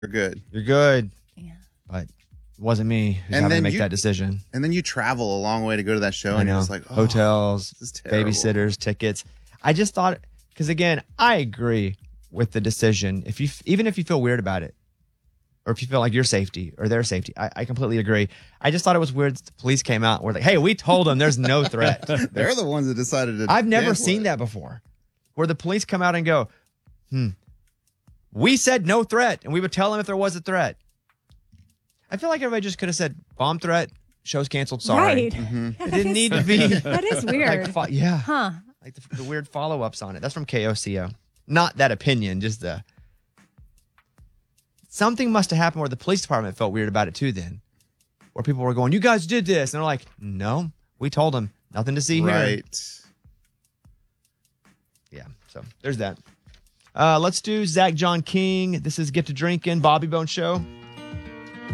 You're good. You're good. Yeah. But it wasn't me who's And having to then make you- that decision. And then you travel a long way to go to that show, I and you're know. just like, oh, Hotels, this is terrible. babysitters, tickets. I just thought, because again, I agree with the decision. Even if you feel weird about it, or if you feel like your safety or their safety, I completely agree. I just thought it was weird that the police came out and were like, hey, we told them there's no threat. They're the ones that decided to. I've never cancel seen it. that before, where the police come out and go, we said no threat, and we would tell them if there was a threat. I feel like everybody just could have said bomb threat, show's canceled, sorry. Right. It didn't need to be. That is weird. Like, yeah. Huh. Like the weird follow-ups on it. That's from KOCO. Not that opinion, just the... Something must have happened where the police department felt weird about it too then. Where people were going, you guys did this. And they're like, no, we told them. Nothing to see here. Right. Yeah, so there's that. Let's do Zach John King. This is Get to Drinking, Bobby Bone Show.